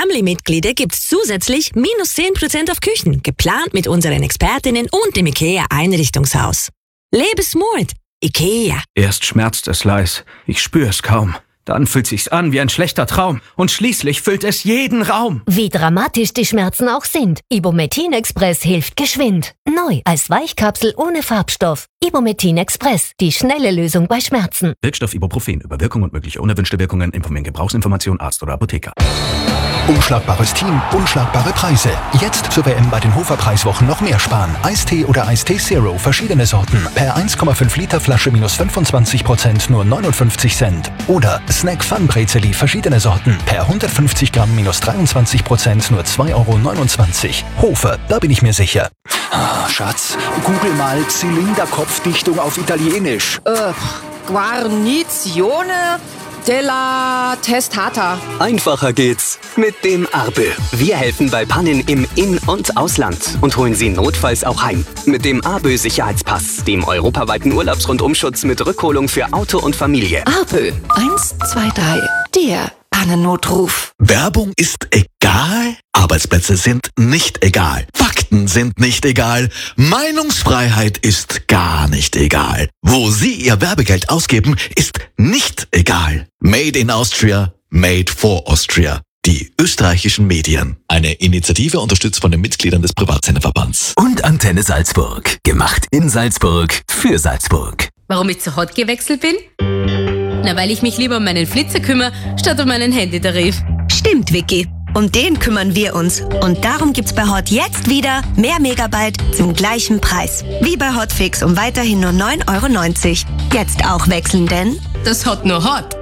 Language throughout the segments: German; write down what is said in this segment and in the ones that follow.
Family-Mitglieder gibt's zusätzlich minus 10% auf Küchen, geplant mit unseren Expertinnen und dem IKEA-Einrichtungshaus. Lebe smart. IKEA. Erst schmerzt es leis, ich spüre es kaum. Dann fühlt sich's an wie ein schlechter Traum und schließlich füllt es jeden Raum. Wie dramatisch die Schmerzen auch sind, Ibumetin Express hilft geschwind. Neu als Weichkapsel ohne Farbstoff. Ibumetin Express, die schnelle Lösung bei Schmerzen. Wirkstoff Ibuprofen. Über Wirkung und mögliche unerwünschte Wirkungen informieren Gebrauchsinformation Arzt oder Apotheker. Unschlagbares Team, unschlagbare Preise. Jetzt zur WM bei den Hofer-Preiswochen noch mehr sparen. Eistee oder Eistee Zero, verschiedene Sorten. Per 1,5 Liter Flasche minus 25%, nur 59 Cent. Oder Snack Fun Brezeli, verschiedene Sorten. Per 150 Gramm minus 23%, nur 2,29 €. Hofer, da bin ich mir sicher. Ah, Schatz, google mal Zylinderkopfdichtung auf Italienisch. Guarnizione della Testata. Einfacher geht's mit dem ARBE. Wir helfen bei Pannen im In- und Ausland und holen Sie notfalls auch heim. Mit dem ARBE Sicherheitspass, dem europaweiten Urlaubsrundumschutz mit Rückholung für Auto und Familie. ARBE 123, der Pannennotruf. Werbung ist egal, Arbeitsplätze sind nicht egal, Fakten sind nicht egal, Meinungsfreiheit ist gar nicht egal. Wo Sie Ihr Werbegeld ausgeben, ist nicht egal. Made in Austria, made for Austria. Die österreichischen Medien. Eine Initiative unterstützt von den Mitgliedern des Privatsenderverbands. Und Antenne Salzburg. Gemacht in Salzburg, für Salzburg. Warum ich zu Hot gewechselt bin? Na, weil ich mich lieber um meinen Flitzer kümmere, statt um meinen Handytarif. Stimmt, Vicky. Um den kümmern wir uns. Und darum gibt's bei Hot jetzt wieder mehr Megabyte zum gleichen Preis. Wie bei Hotfix um weiterhin nur 9,90 €. Jetzt auch wechseln, denn das Hot nur Hot.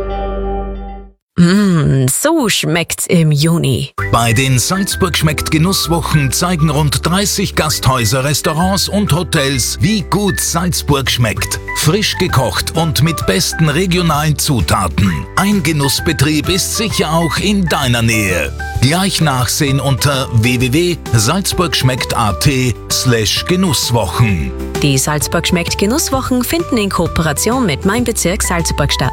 So schmeckt's im Juni. Bei den Salzburg schmeckt Genusswochen zeigen rund 30 Gasthäuser, Restaurants und Hotels, wie gut Salzburg schmeckt. Frisch gekocht und mit besten regionalen Zutaten. Ein Genussbetrieb ist sicher auch in deiner Nähe. Gleich nachsehen unter www.salzburgschmeckt.at/Genusswochen. Die Salzburg schmeckt Genusswochen finden in Kooperation mit Mein Bezirk Salzburg statt.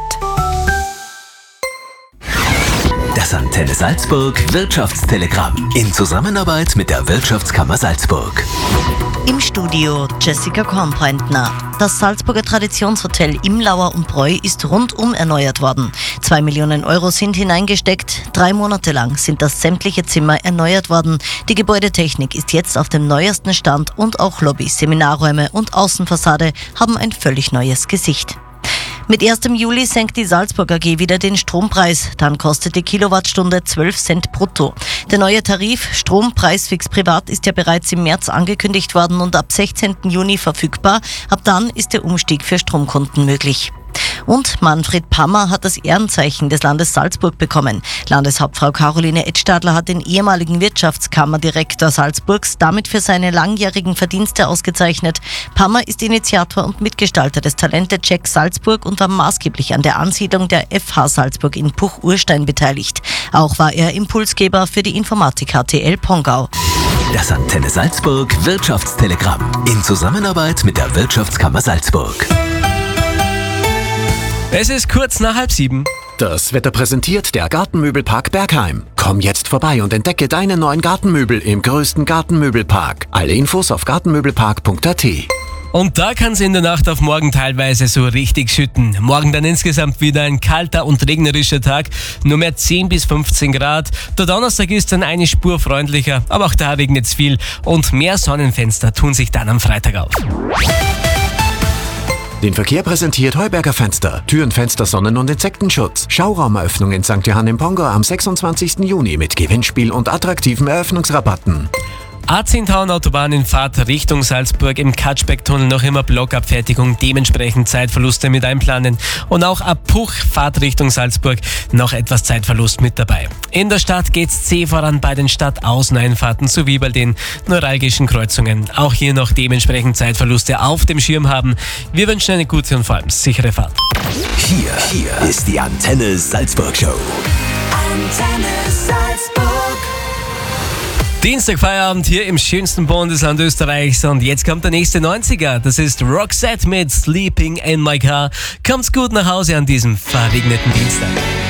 Das Antenne Salzburg Wirtschaftstelegramm in Zusammenarbeit mit der Wirtschaftskammer Salzburg. Im Studio Jessica Kornbreitner. Das Salzburger Traditionshotel Imlauer und Bräu ist rundum erneuert worden. 2 Millionen € sind hineingesteckt. 3 Monate lang sind das sämtliche Zimmer erneuert worden. Die Gebäudetechnik ist jetzt auf dem neuesten Stand und auch Lobby, Seminarräume und Außenfassade haben ein völlig neues Gesicht. Mit 1. Juli senkt die Salzburg AG wieder den Strompreis. Dann kostet die Kilowattstunde 12 Cent brutto. Der neue Tarif Strompreisfix Privat ist ja bereits im März angekündigt worden und ab 16. Juni verfügbar. Ab dann ist der Umstieg für Stromkunden möglich. Und Manfred Pammer hat das Ehrenzeichen des Landes Salzburg bekommen. Landeshauptfrau Caroline Edstadler hat den ehemaligen Wirtschaftskammerdirektor Salzburgs damit für seine langjährigen Verdienste ausgezeichnet. Pammer ist Initiator und Mitgestalter des Talente-Checks Salzburg und war maßgeblich an der Ansiedlung der FH Salzburg in Puch-Urstein beteiligt. Auch war er Impulsgeber für die Informatik HTL Pongau. Das Antenne Salzburg Wirtschaftstelegramm in Zusammenarbeit mit der Wirtschaftskammer Salzburg. Es ist kurz nach 6:30. Das Wetter präsentiert der Gartenmöbelpark Bergheim. Komm jetzt vorbei und entdecke deine neuen Gartenmöbel im größten Gartenmöbelpark. Alle Infos auf gartenmöbelpark.at. Und da kann es in der Nacht auf morgen teilweise so richtig schütten. Morgen dann insgesamt wieder ein kalter und regnerischer Tag, nur mehr 10 bis 15 Grad. Der Donnerstag ist dann eine Spur freundlicher, aber auch da regnet es viel und mehr Sonnenfenster tun sich dann am Freitag auf. Den Verkehr präsentiert Heuberger Fenster. Türen, Fenster, Sonnen- und Insektenschutz. Schauraumeröffnung in St. Johann im Pongau am 26. Juni mit Gewinnspiel und attraktiven Eröffnungsrabatten. A10 Autobahn in Fahrt Richtung Salzburg, im Katschbeck-Tunnel noch immer Blockabfertigung, dementsprechend Zeitverluste mit einplanen. Und auch ab Puch Fahrt Richtung Salzburg noch etwas Zeitverlust mit dabei. In der Stadt geht's zäh voran bei den Stadtaußeneinfahrten sowie bei den neuralgischen Kreuzungen. Auch hier noch dementsprechend Zeitverluste auf dem Schirm haben. Wir wünschen eine gute und vor allem sichere Fahrt. Hier ist die Antenne Salzburg Show. Antenne Salzburg. Dienstag Feierabend hier im schönsten Bundesland Österreichs und jetzt kommt der nächste 90er. Das ist Roxette mit Sleeping in My Car. Kommt's gut nach Hause an diesem verregneten Dienstag.